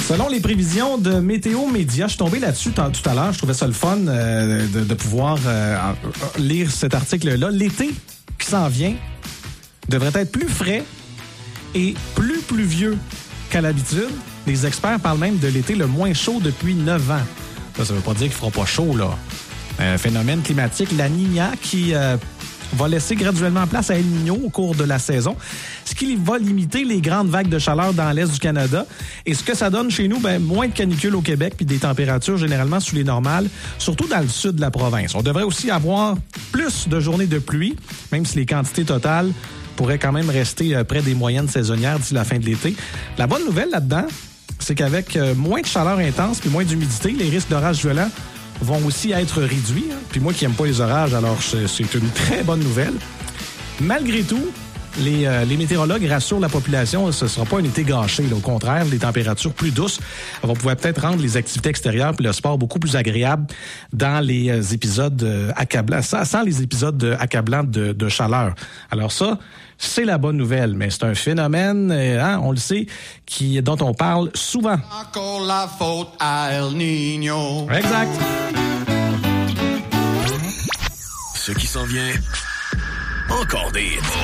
Selon les prévisions de Météo Média, je suis tombé là-dessus tout à l'heure. Je trouvais ça le fun de pouvoir lire cet article-là. L'été qui s'en vient devrait être plus frais et plus pluvieux qu'à l'habitude. Les experts parlent même de l'été le moins chaud depuis 9 ans. Ça veut pas dire qu'il fera pas chaud, là. Un phénomène climatique, la Niña, qui va laisser graduellement place à El Niño au cours de la saison, ce qui va limiter les grandes vagues de chaleur dans l'est du Canada. Et ce que ça donne chez nous, moins de canicules au Québec puis des températures généralement sous les normales, surtout dans le sud de la province. On devrait aussi avoir plus de journées de pluie, même si les quantités totales pourraient quand même rester près des moyennes saisonnières d'ici la fin de l'été. La bonne nouvelle là-dedans, c'est qu'avec moins de chaleur intense puis moins d'humidité, les risques d'orages violents vont aussi être réduits. Puis moi qui n'aime pas les orages, alors c'est une très bonne nouvelle. Malgré tout, les météorologues rassurent la population, ce ne sera pas un été gâché. Là. Au contraire, les températures plus douces vont pouvoir peut-être rendre les activités extérieures et le sport beaucoup plus agréables dans les épisodes accablants, sans les épisodes accablants de chaleur. Alors ça, c'est la bonne nouvelle, mais c'est un phénomène, on le sait, dont on parle souvent. Encore la faute à El Niño. Exact. Ce qui s'en vient, encore des hits.